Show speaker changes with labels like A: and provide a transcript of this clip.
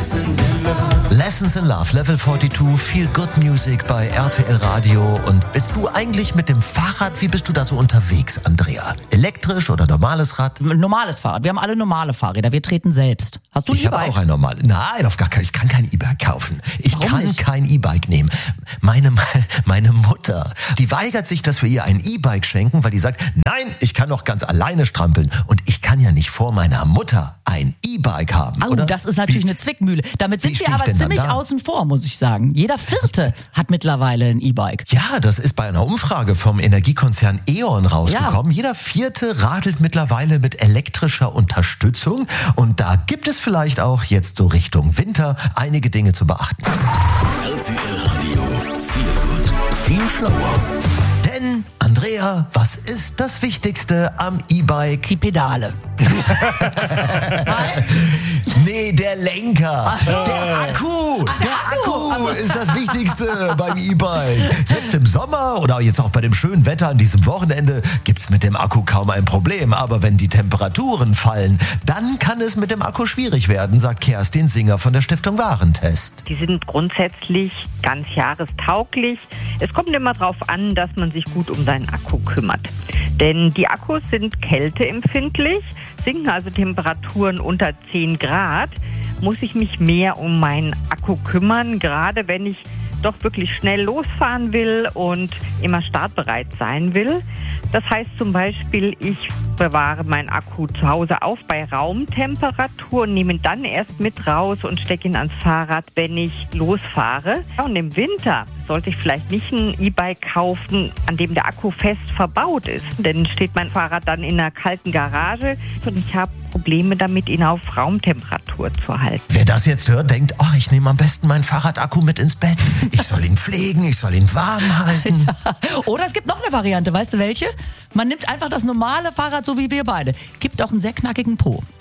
A: Lessons in Love, Level 42, Feel Good Music bei RTL Radio. Und bist du eigentlich mit dem Fahrrad, wie bist du da so unterwegs, Andrea? Elektrisch oder normales Rad?
B: Normales Fahrrad. Wir haben alle normale Fahrräder. Wir treten selbst. Hast du ein
A: E-Bike? Ich habe auch ein normales. Nein, auf gar keinen. Ich kann kein E-Bike kaufen. Ich kann kein E-Bike nehmen. Meine Mutter, die weigert sich, dass wir ihr ein E-Bike schenken, weil die sagt, nein, ich kann doch ganz alleine strampeln. Und ich kann ja nicht vor meiner Mutter ein E-Bike haben,
B: oder? Das ist natürlich eine Zwickmühle. Damit sind wir aber ziemlich außen vor, muss ich sagen. Jeder Vierte hat mittlerweile ein E-Bike.
A: Ja, das ist bei einer Umfrage vom Energiekonzern E.ON rausgekommen. Ja. Jeder Vierte radelt mittlerweile mit elektrischer Unterstützung. Und da gibt es vielleicht auch jetzt so Richtung Winter einige Dinge zu beachten.
C: RTL Radio, viel gut, viel schlauer.
A: Denn, Andrea, was ist das Wichtigste am E-Bike?
B: Die Pedale.
A: Nee, der Lenker.
B: So.
A: Der Akku. Der Akku ist das Wichtigste beim E-Bike. Jetzt im Sommer oder jetzt auch bei dem schönen Wetter an diesem Wochenende gibt's mit dem Akku kaum ein Problem. Aber wenn die Temperaturen fallen, dann kann es mit dem Akku schwierig werden, sagt Kerstin Singer von der Stiftung Warentest.
D: Die sind grundsätzlich ganz jahrestauglich. Es kommt immer darauf an, dass man sich gut um seinen Akku kümmert. Denn die Akkus sind kälteempfindlich, sinken also Temperaturen unter 10 Grad, muss ich mich mehr um meinen Akku kümmern, gerade wenn ich doch wirklich schnell losfahren will und immer startbereit sein will. Das heißt zum Beispiel, ich bewahre meinen Akku zu Hause auf bei Raumtemperatur und nehme ihn dann erst mit raus und stecke ihn ans Fahrrad, wenn ich losfahre. Und im Winter sollte ich vielleicht nicht ein E-Bike kaufen, an dem der Akku fest verbaut ist. Denn steht mein Fahrrad dann in einer kalten Garage und ich habe Probleme damit, ihn auf Raumtemperatur zu halten.
A: Wer das jetzt hört, denkt, ich nehme am besten meinen Fahrradakku mit ins Bett. Ich soll ihn pflegen, ich soll ihn warm halten.
B: Ja. Oder es gibt noch eine Variante, weißt du welche? Man nimmt einfach das normale Fahrrad, so wie wir beide. Gibt auch einen sehr knackigen Po.